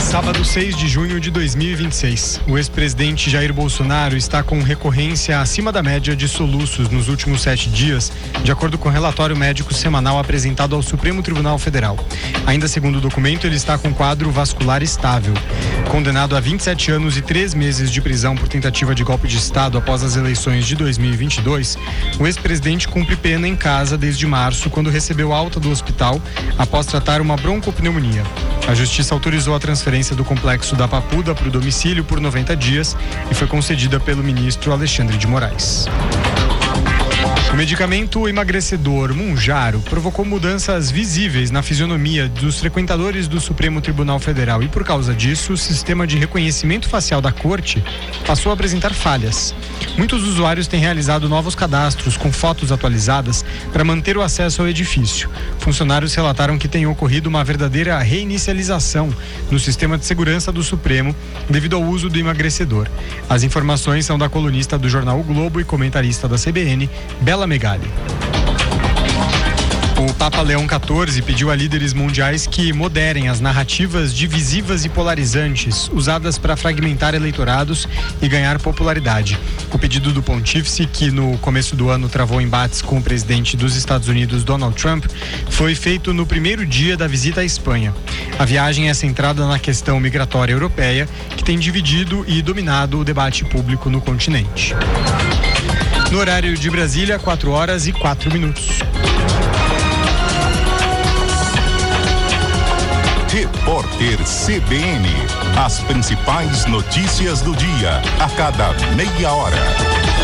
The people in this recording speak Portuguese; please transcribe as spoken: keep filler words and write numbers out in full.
Sábado, seis de junho de dois mil e vinte e seis. O ex-presidente Jair Bolsonaro está com recorrência acima da média de soluços nos últimos sete dias, de acordo com o relatório médico semanal apresentado ao Supremo Tribunal Federal. Ainda segundo o documento, ele está com quadro vascular estável. Condenado a vinte e sete anos e três meses de prisão por tentativa de golpe de Estado após as eleições de dois mil e vinte e dois, o ex-presidente cumpre pena em casa desde março, quando recebeu alta do hospital após tratar uma broncopneumonia. A Justiça autorizou a transferência do complexo da Papuda para o domicílio por noventa dias e foi concedida pelo ministro Alexandre de Moraes. O medicamento emagrecedor Mounjaro provocou mudanças visíveis na fisionomia dos frequentadores do Supremo Tribunal Federal e, por causa disso, o sistema de reconhecimento facial da Corte passou a apresentar falhas. Muitos usuários têm realizado novos cadastros com fotos atualizadas para manter o acesso ao edifício. Funcionários relataram que tem ocorrido uma verdadeira reinicialização no sistema de segurança do Supremo devido ao uso do emagrecedor. As informações são da colunista do jornal O Globo e comentarista da C B N, Bela Megali. O Papa Leão quatorze pediu a líderes mundiais que moderem as narrativas divisivas e polarizantes usadas para fragmentar eleitorados e ganhar popularidade. O pedido do pontífice, que no começo do ano travou embates com o presidente dos Estados Unidos, Donald Trump, foi feito no primeiro dia da visita à Espanha. A viagem é centrada na questão migratória europeia, que tem dividido e dominado o debate público no continente. No horário de Brasília, quatro horas e quatro minutos. Repórter C B N. As principais notícias do dia, a cada meia hora.